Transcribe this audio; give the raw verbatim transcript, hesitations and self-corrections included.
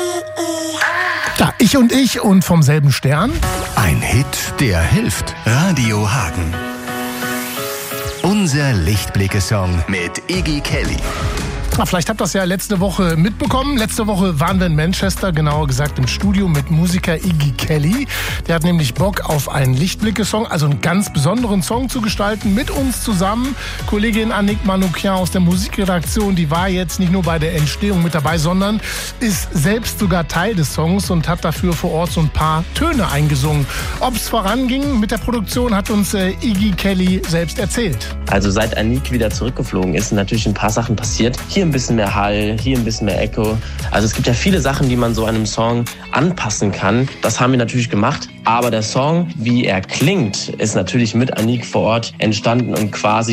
Ja, Ich und Ich und vom selben Stern. Ein Hit, der hilft. Radio Hagen. Unser Lichtblicke-Song mit Iggy Kelly. Na, vielleicht habt ihr das ja letzte Woche mitbekommen. Letzte Woche waren wir in Manchester, genauer gesagt im Studio mit Musiker Iggy Kelly. Der hat nämlich Bock auf einen Lichtblicke-Song, also einen ganz besonderen Song zu gestalten mit uns zusammen. Kollegin Annick Manoukian aus der Musikredaktion, die war jetzt nicht nur bei der Entstehung mit dabei, sondern ist selbst sogar Teil des Songs und hat dafür vor Ort so ein paar Töne eingesungen. Ob es voranging mit der Produktion, hat uns äh, Iggy Kelly selbst erzählt. Also seit Annick wieder zurückgeflogen ist, sind natürlich ein paar Sachen passiert. Hier ein bisschen mehr Hall, hier ein bisschen mehr Echo. Also es gibt ja viele Sachen, die man so einem Song anpassen kann. Das haben wir natürlich gemacht. Aber der Song, wie er klingt, ist natürlich mit Annick vor Ort entstanden und quasi